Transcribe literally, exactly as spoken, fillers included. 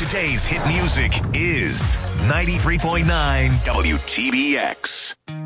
Today's hit music is ninety-three point nine W T B X.